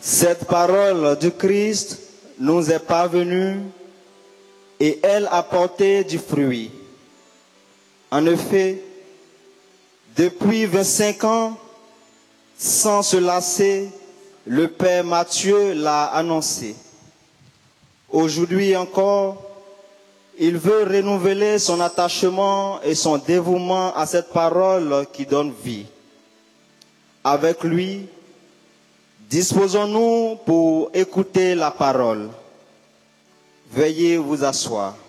Cette parole du Christ nous est parvenue et elle a porté du fruit. En effet, depuis 25 ans, sans se lasser, le Père Matthieu l'a annoncé. Aujourd'hui encore, il veut renouveler son attachement et son dévouement à cette parole qui donne vie. Avec lui, disposons-nous pour écouter la parole. Veuillez vous asseoir.